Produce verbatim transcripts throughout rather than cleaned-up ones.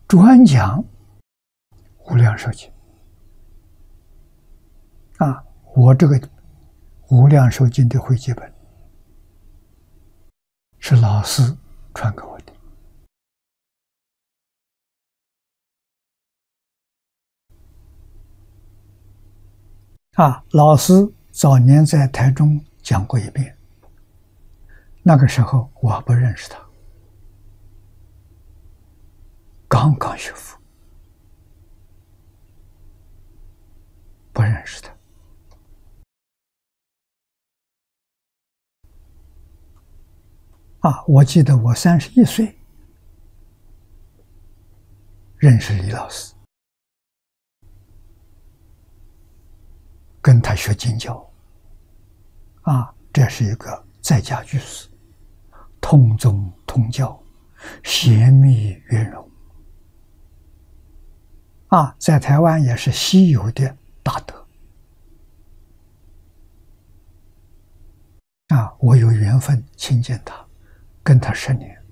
专讲无量寿经啊，我这个无量寿经的汇集本是老师传给我的。啊，老师早年在台中讲过一遍，那个时候我还不认识他，刚刚学佛，不认识他。啊，我记得我三十一岁认识李老师，跟他学经教。啊，这是一个在家居士，通宗通教，贤密圆融。啊，在台湾也是稀有的大德。啊，我有缘分亲近他，跟他十年，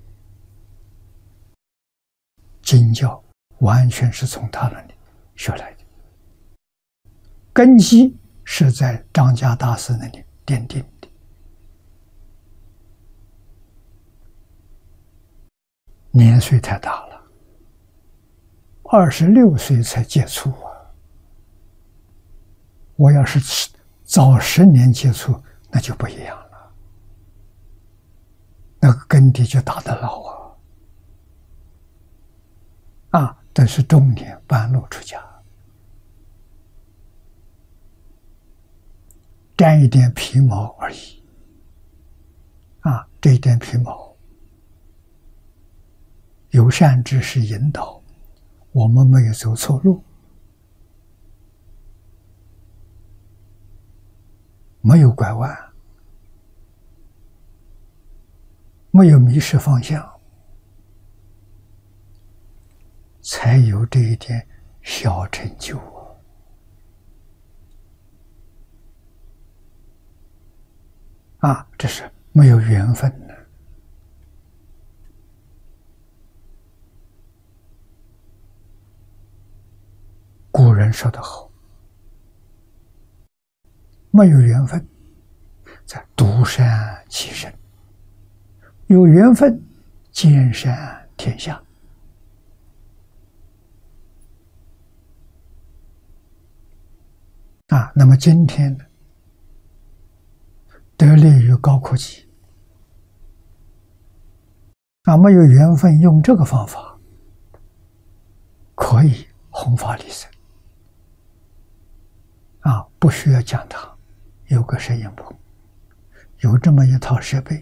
经教完全是从他那里学来的，根基是在张家大师那里奠定的。年岁太大了，二十六岁才接触啊！我要是早十年接触，那就不一样了，那个根底就打得牢啊！啊，但是中年半路出家，沾一点皮毛而已。啊，这一点皮毛，有善知识引导，我们没有走错路，没有拐弯，没有迷失方向，才有这一点小成就啊！啊，这是没有缘分的。古人说得好，没有缘分，在独善其身；有缘分，兼善天下。啊，那么今天呢，得利于高科技，啊，没有缘分用这个方法，可以弘法利生。啊，不需要讲堂，有个摄影棚，有这么一套设备，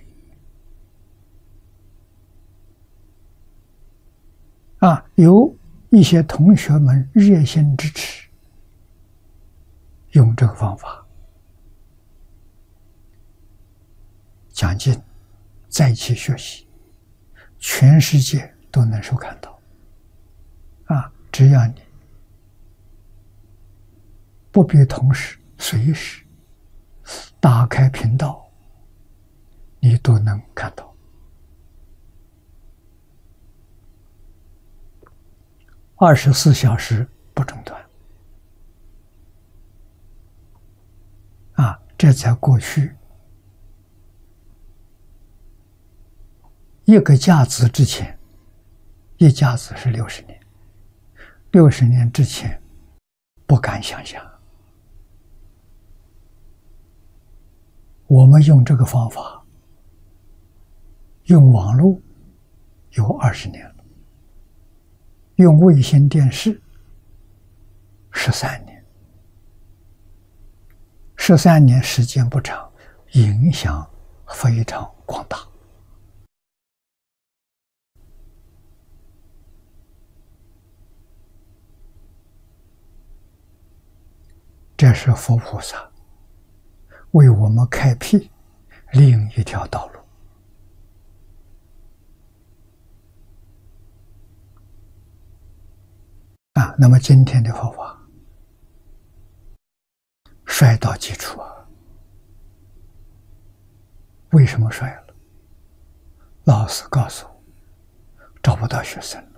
啊，有一些同学们热心支持，用这个方法讲经，在一起学习，全世界都能收看到。啊，只要你不必同时随时打开频道，你都能看到。二十四小时不中断。啊，这在过去一个甲子之前，一甲子是六十年，六十年之前不敢想象。我们用这个方法，用网络有二十年了，用卫星电视十三年，十三年时间不长，影响非常广大。这是佛菩萨为我们开辟另一条道路。啊，那么今天的佛法衰到基础啊！为什么衰了？老师告诉我，找不到学生了。